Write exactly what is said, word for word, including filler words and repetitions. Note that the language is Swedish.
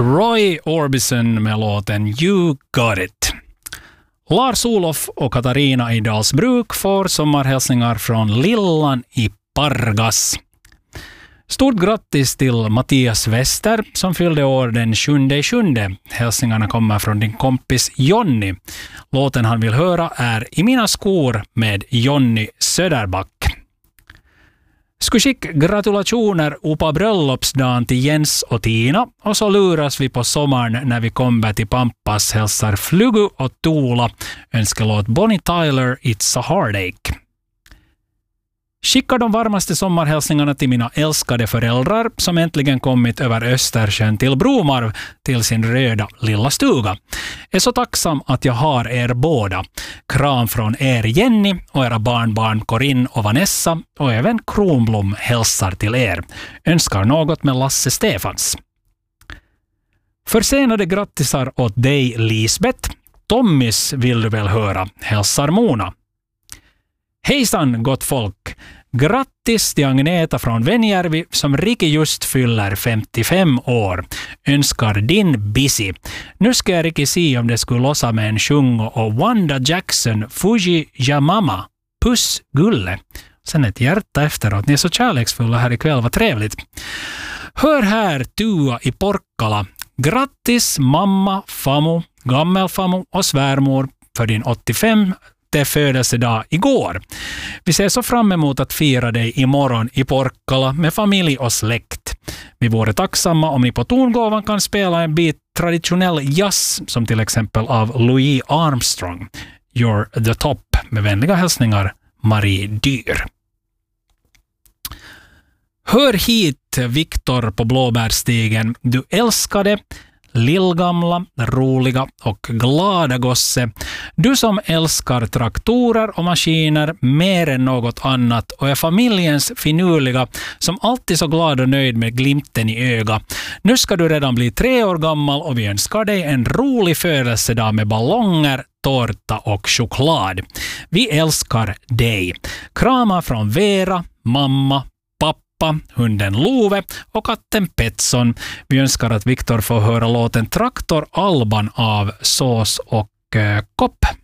Roy Orbison med låten You Got It. Lars-Olof och Katarina i Dalsbruk får sommarhälsningar från Lillan i Pargas. Stort grattis till Mattias Wester som fyllde år den sjunde sjunde. Hälsningarna kommer från din kompis Jonny. Låten han vill höra är I mina skor med Jonny Söderback. Skuskick gratulationer upa bröllopsdagen till Jens och Tina och så luras vi på sommaren när vi kommer till Pampas hälsar Flugu och Tola önskelåt Bonnie Tyler It's a Heartache. Skickar de varmaste sommarhälsningarna till mina älskade föräldrar som äntligen kommit över Östersjön till Bromarv till sin röda lilla stuga. Är så tacksam att jag har er båda. Kram från er Jenny och era barnbarn Corinne och Vanessa och även Kronblom hälsar till er. Önskar något med Lasse Stefans. Försenade grattisar åt dig Lisbeth. Tommys vill du väl höra, hälsar Mona. Hejsan gott folk! Grattis till Agneta från Venjärvi som Ricky just fyller femtiofem år. Önskar din Busy. Nu ska jag Ricky se om det skulle lossa med en sjungo och Wanda Jackson Fuji Yamama. Puss gulle. Sen ett hjärta efteråt. Ni är så kärleksfulla här ikväll, vad trevligt. Hör här Tua i Porkkala. Grattis mamma, famo, gammelfamo och svärmor för din åttiofem det födelsedag igår. Vi ser så fram emot att fira dig imorgon i Porkkala med familj och släkt. Vi vore tacksamma om ni på tongåvan kan spela en bit traditionell jazz som till exempel av Louis Armstrong. You're the top. Med vänliga hälsningar Marie Dyr. Hör hit Viktor på Blåbärstigen. Du älskade lillgamla, roliga och glada gosse. Du som älskar traktorer och maskiner mer än något annat och är familjens finurliga som alltid så glad och nöjd med glimten i öga. Nu ska du redan bli tre år gammal och vi önskar dig en rolig födelsedag med ballonger, tårta och choklad. Vi älskar dig. Krama från Vera, mamma, hunden Love och katten Petson. Vi önskar att Viktor får höra låten Traktor Alban av Sås och eh, Kopp.